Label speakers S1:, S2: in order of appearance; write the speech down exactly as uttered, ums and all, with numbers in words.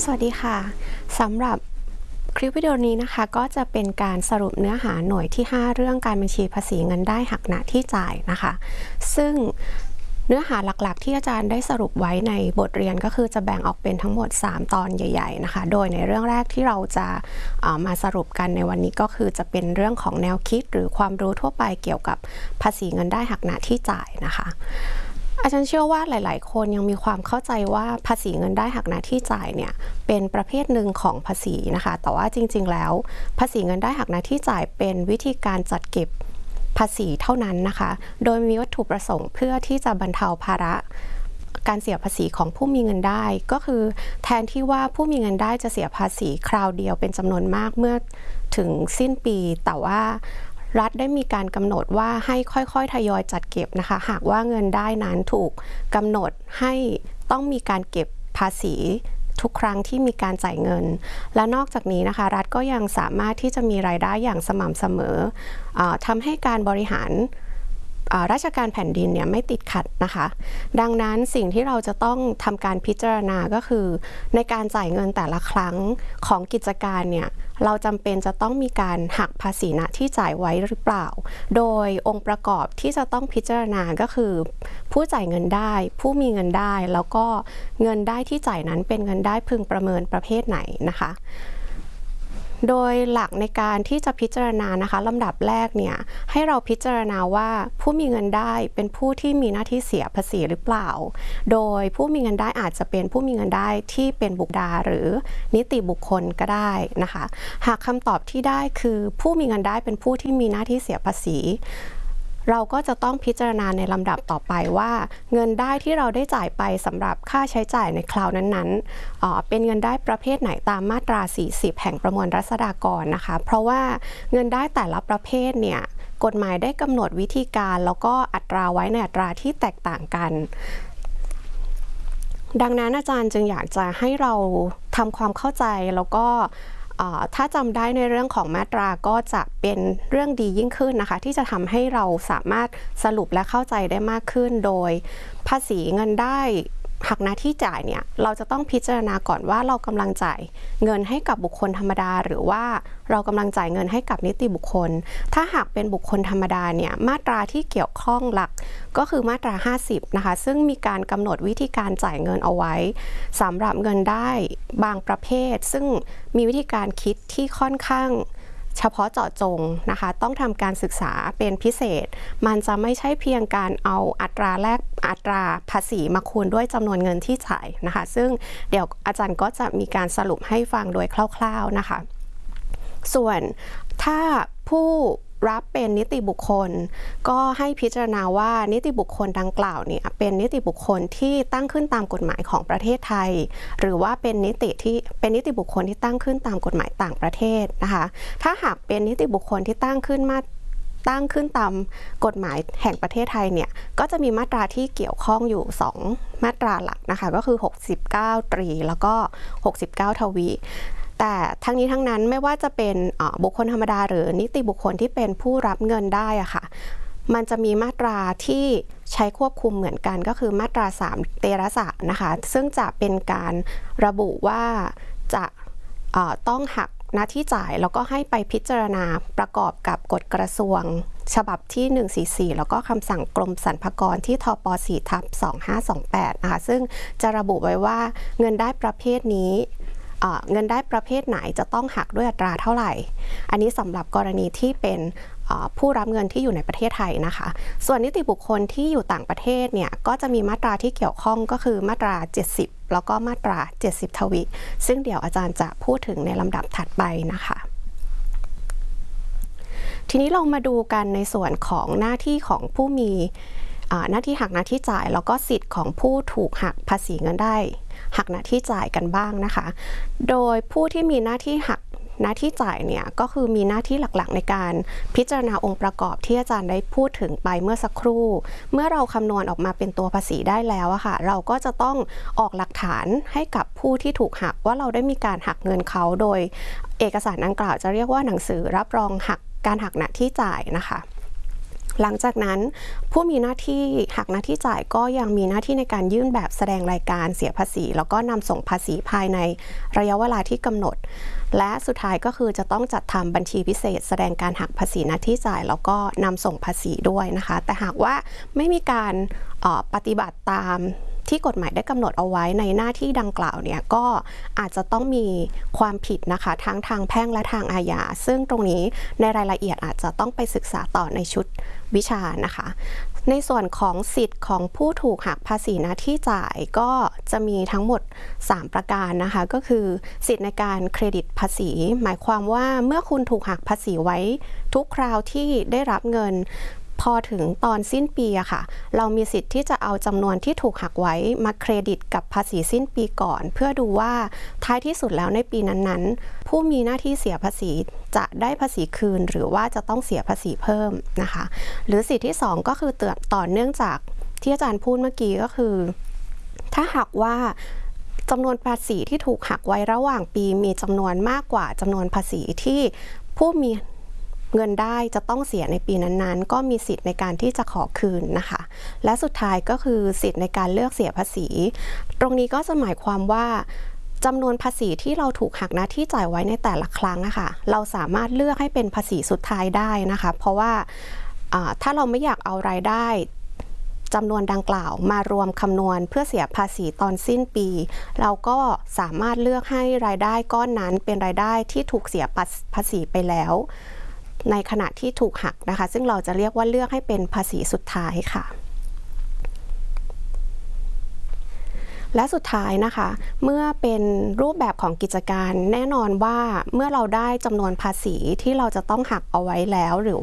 S1: สวัสดีค่ะสำหรับคลิปวิดีโอนี้นะคะก็จะเป็นการสรุปเนื้อหาหน่วยที่ห้าเรื่องการบัญชีภาษีเงินได้หักณที่จ่ายนะคะซึ่งเนื้อหาหลักๆที่อาจารย์ได้สรุปไว้ในบทเรียนก็คือจะแบ่งออกเป็นทั้งหมดสามตอนใหญ่ๆนะคะโดยในเรื่องแรกที่เราจะมาสรุปกันในวันนี้ก็คือจะเป็นเรื่องของแนวคิดหรือความรู้ทั่วไปเกี่ยวกับภาษีเงินได้หักณที่จ่ายนะคะอาจารย์เชื่อว่าหลายๆคนยังมีความเข้าใจว่าภาษีเงินได้หักณที่จ่ายเนี่ยเป็นประเภทหนึ่งของภาษีนะคะแต่ว่าจริงๆแล้วภาษีเงินได้หักณที่จ่ายเป็นวิธีการจัดเก็บภาษีเท่านั้นนะคะโดยมีวัตถุประสงค์เพื่อที่จะบรรเทาภาระการเสียภาษีของผู้มีเงินได้ก็คือแทนที่ว่าผู้มีเงินได้จะเสียภาษีคราวเดียวเป็นจำนวนมากเมื่อถึงสิ้นปีแต่ว่ารัฐได้มีการกำหนดว่าให้ค่อยๆทยอยจัดเก็บนะคะหากว่าเงินได้นั้นถูกกำหนดให้ต้องมีการเก็บภาษีทุกครั้งที่มีการจ่ายเงินและนอกจากนี้นะคะรัฐก็ยังสามารถที่จะมีรายได้อย่างสม่ำเสมอเอ่อทำให้การบริหารราชการแผ่นดินเนี่ยไม่ติดขัดนะคะดังนั้นสิ่งที่เราจะต้องทำการพิจารณาก็คือในการจ่ายเงินแต่ละครั้งของกิจการเนี่ยเราจำเป็นจะต้องมีการหักภาษีณที่จ่ายไว้หรือเปล่าโดยองค์ประกอบที่จะต้องพิจารณาก็คือผู้จ่ายเงินได้ผู้มีเงินได้แล้วก็เงินได้ที่จ่ายนั้นเป็นเงินได้พึงประเมินประเภทไหนนะคะโดยหลักในการที่จะพิจารณานะคะลำดับแรกเนี่ยให้เราพิจารณาว่าผู้มีเงินได้เป็นผู้ที่มีหน้าที่เสียภาษีหรือเปล่าโดยผู้มีเงินได้อาจจะเป็นผู้มีเงินได้ที่เป็นบุคคลหรือนิติบุคคลก็ได้นะคะหากคำตอบที่ได้คือผู้มีเงินได้เป็นผู้ที่มีหน้าที่เสียภาษีเราก็จะต้องพิจารณาในลำดับต่อไปว่าเงินได้ที่เราได้จ่ายไปสำหรับค่าใช้จ่ายในคราวนั้นๆเอ่อเป็นเงินได้ประเภทไหนตามมาตราสี่สิบแห่งประมวลรัษฎากรนะคะเพราะว่าเงินได้แต่ละประเภทเนี่ยกฎหมายได้กำหนดวิธีการแล้วก็อัตราไว้ในอัตราที่แตกต่างกันดังนั้นอาจารย์จึงอยากจะให้เราทำความเข้าใจแล้วก็ถ้าจำได้ในเรื่องของมาตราก็จะเป็นเรื่องดียิ่งขึ้นนะคะที่จะทำให้เราสามารถสรุปและเข้าใจได้มากขึ้นโดยภาษีเงินได้หักณที่จ่ายเนี่ยเราจะต้องพิจารณาก่อนว่าเรากำลังจ่ายเงินให้กับบุคคลธรรมดาหรือว่าเรากำลังจ่ายเงินให้กับนิติบุคคลถ้าหากเป็นบุคคลธรรมดาเนี่ยมาตราที่เกี่ยวข้องหลักก็คือมาตราห้าสิบนะคะซึ่งมีการกำหนดวิธีการจ่ายเงินเอาไว้สำหรับเงินได้บางประเภทซึ่งมีวิธีการคิดที่ค่อนข้างเฉพาะเจาะจงนะคะต้องทำการศึกษาเป็นพิเศษมันจะไม่ใช่เพียงการเอาอัตราแลกอัตราภาษีมาคูณด้วยจำนวนเงินที่จ่ายนะคะซึ่งเดี๋ยวอาจารย์ก็จะมีการสรุปให้ฟังโดยคร่าวๆนะคะส่วนถ้าผู้รับเป็นนิติบุคคลก็ให้พิจารณาว่านิติบุคคลดังกล่าวเนี่ยเป็นนิติบุคคลที่ตั้งขึ้นตามกฎหมายของประเทศไทยหรือว่าเป็นนิติที่เป็นนิติบุคคลที่ตั้งขึ้นตามกฎหมายต่างประเทศนะคะถ้าหากเป็นนิติบุคคลที่ตั้งขึ้นมาตั้งขึ้นตามกฎหมายแห่งประเทศไทยเนี่ยก็จะมีมาตราที่เกี่ยวข้องอยู่สองมาตราหลักนะคะก็คือหกสิบเก้าตรีแล้วก็หกสิบเก้าทวีแต่ทั้งนี้ทั้งนั้นไม่ว่าจะเป็นบุคคลธรรมดาหรือนิติบุคคลที่เป็นผู้รับเงินได้อะค่ะมันจะมีมาตราที่ใช้ควบคุมเหมือนกันก็คือมาตราสามเตระสะนะคะซึ่งจะเป็นการระบุว่าจะต้องหักหน้าที่จ่ายแล้วก็ให้ไปพิจารณาประกอบกับกฎกระทรวงฉบับที่หนึ่งสี่สี่แล้วก็คำสั่งกรมสรรพากรที่ทปสี่ทับสองห้าสองแปดนะคะซึ่งจะระบุไว้ว่าเงินได้ประเภทนี้เงินได้ประเภทไหนจะต้องหักด้วยอัตราเท่าไหร่อันนี้สำหรับกรณีที่เป็นผู้รับเงินที่อยู่ในประเทศไทยนะคะส่วนนิติบุคคลที่อยู่ต่างประเทศเนี่ยก็จะมีมาตราที่เกี่ยวข้องก็คือมาตราเจ็ดสิบแล้วก็มาตราเจ็ดสิบทวีซึ่งเดี๋ยวอาจารย์จะพูดถึงในลำดับถัดไปนะคะทีนี้เรามาดูกันในส่วนของหน้าที่ของผู้มีหน้าที่หักหน้าที่จ่ายแล้วก็สิทธิ์ของผู้ถูกหักภาษีเงินได้หักหน้าที่จ่ายกันบ้างนะคะโดยผู้ที่มีหน้าที่หักหน้าที่จ่ายเนี่ยก็คือมีหน้าที่หลักๆในการพิจารณาองค์ประกอบที่อาจารย์ได้พูดถึงไปเมื่อสักครู่เมื่อเราคำนวณออกมาเป็นตัวภาษีได้แล้วอะค่ะเราก็จะต้องออกหลักฐานให้กับผู้ที่ถูกหักว่าเราได้มีการหักเงินเขาโดยเอกสารดังกล่าวจะเรียกว่าหนังสือรับรองหักการหักหน้าที่จ่ายนะคะหลังจากนั้นผู้มีหน้าที่หักหน้าที่จ่ายก็ยังมีหน้าที่ในการยื่นแบบแสดงรายการเสียภาษีแล้วก็นำส่งภาษีภายในระยะเวลาที่กำหนดและสุดท้ายก็คือจะต้องจัดทำบัญชีพิเศษแสดงการหักภาษีหน้าที่จ่ายแล้วก็นำส่งภาษีด้วยนะคะแต่หากว่าไม่มีการปฏิบัติตามที่กฎหมายได้กำหนดเอาไว้ในหน้าที่ดังกล่าวเนี่ยก็อาจจะต้องมีความผิดนะคะทั้งทางแพ่งและทางอาญาซึ่งตรงนี้ในรายละเอียดอาจจะต้องไปศึกษาต่อในชุดวิชานะคะในส่วนของสิทธิ์ของผู้ถูกหักภาษีหน้าที่จ่ายก็จะมีทั้งหมดสามประการนะคะก็คือสิทธิ์ในการเครดิตภาษีหมายความว่าเมื่อคุณถูกหักภาษีไว้ทุกคราวที่ได้รับเงินพอถึงตอนสิ้นปีอะค่ะเรามีสิทธิ์ที่จะเอาจำนวนที่ถูกหักไว้มาเครดิตกับภาษีสิ้นปีก่อนเพื่อดูว่าท้ายที่สุดแล้วในปีนั้นๆผู้มีหน้าที่เสียภาษีจะได้ภาษีคืนหรือว่าจะต้องเสียภาษีเพิ่มนะคะหรือสิทธิที่สองก็คือต่อเนื่องจากที่อาจารย์พูดเมื่อกี้ก็คือถ้าหากว่าจำนวนภาษีที่ถูกหักไว้ระหว่างปีมีจำนวนมากกว่าจำนวนภาษีที่ผู้มีเงินได้จะต้องเสียในปีนั้นๆก็มีสิทธิ์ในการที่จะขอคืนนะคะและสุดท้ายก็คือสิทธิ์ในการเลือกเสียภาษีตรงนี้ก็จะหมายความว่าจำนวนภาษีที่เราถูกหักหน้าที่จ่ายไว้ในแต่ละครั้งนะคะเราสามารถเลือกให้เป็นภาษีสุดท้ายได้นะคะเพราะว่าถ้าเราไม่อยากเอารายได้จำนวนดังกล่าวมารวมคำนวณเพื่อเสียภาษีตอนสิ้นปีเราก็สามารถเลือกให้รายได้ก้อนนั้นเป็นรายได้ที่ถูกเสียภาษีไปแล้วในขณะที่ถูกหักนะคะซึ่งเราจะเรียกว่าเลือกให้เป็นภาษีสุดท้ายค่ะและสุดท้ายนะคะเมื่อเป็นรูปแบบของกิจการแน่นอนว่าเมื่อเราได้จำนวนภาษีที่เราจะต้องหักเอาไว้แล้วหรือ